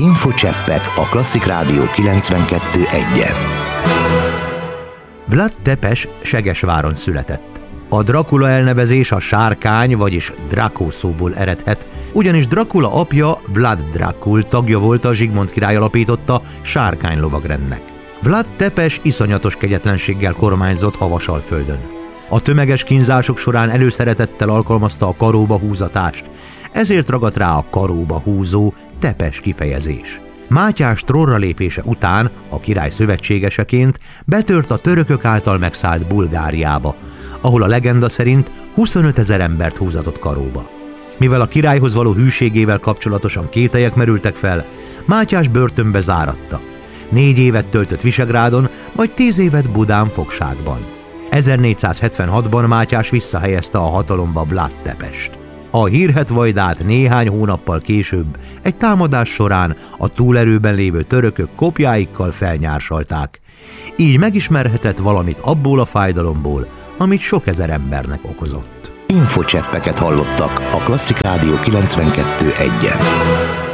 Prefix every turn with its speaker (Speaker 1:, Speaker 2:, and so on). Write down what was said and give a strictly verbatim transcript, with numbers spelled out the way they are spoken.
Speaker 1: Infocseppek a Klasszik Rádió kilencvenkettő egyen.
Speaker 2: Vlad Tepes Segesváron született. A Dracula elnevezés a sárkány, vagyis Draco szóból eredhet, ugyanis Dracula apja, Vlad Dracul tagja volt a Zsigmond király alapította sárkány lovagrendnek. Vlad Tepes iszonyatos kegyetlenséggel kormányzott Havasalföldön. A tömeges kínzások során előszeretettel alkalmazta a karóba húzatást, ezért ragadt rá a karóba húzó Tepes kifejezés. Mátyás trónra lépése után a király szövetségeseként betört a törökök által megszállt Bulgáriába, ahol a legenda szerint huszonötezer embert húzatott karóba. Mivel a királyhoz való hűségével kapcsolatosan kételyek merültek fel, Mátyás börtönbe záratta. Négy évet töltött Visegrádon, majd tíz évet Budán fogságban. ezernégyszázhetvenhatban Mátyás visszahelyezte a hatalomba Vlad Tepest. A hírhedt vajdát néhány hónappal később egy támadás során a túlerőben lévő törökök kopjáikkal felnyársalták. Így megismerhetett valamit abból a fájdalomból, amit sok ezer embernek okozott.
Speaker 1: Infocseppeket hallottak a Klasszik Rádió kilencvenkettő egyen.